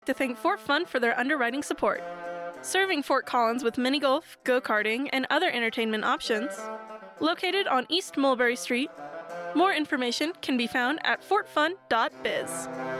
To thank Fort Fun for their underwriting support. Serving Fort Collins with mini golf, go-karting, and other entertainment options. Located on East Mulberry Street. More information can be found at fortfun.biz.